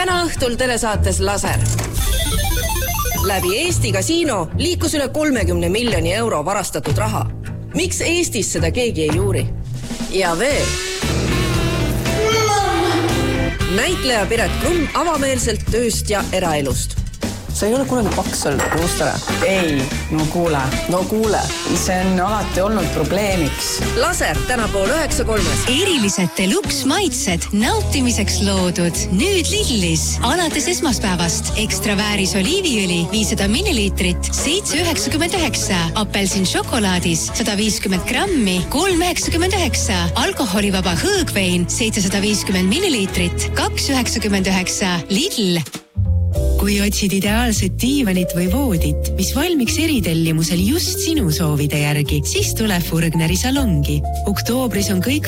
Täna õhtul telesaates Laser. Läbi Eesti kasiino liikus üle 30 miljoni euro varastatud raha. Miks Eestis seda keegi ei juuri? Ja veel. Näitleja Piret Krumm avameelselt tööst ja eraelust. Sa ei ole kunagi paks olnud kuustele? Ei, no kuule. See on alati olnud probleemiks. Laser täna 8:30. Erilised deluxe maitsed nautimiseks loodud. Nüüd Lidlis. Alates esmaspäevast ekstra vääris oliiviõli 500 milliliitrit, 7,99. Apelsin šokolaadis 150 grammi, 3,99. Alkoholivaba hõõgvein 750 milliliitrit, 2,99. Lidl. Kui otsid ideaalset diivanit või voodit, mis valmiks eritellimusel just sinu soovide järgi, siis tule Furgneri salongi. Oktoobris on kõik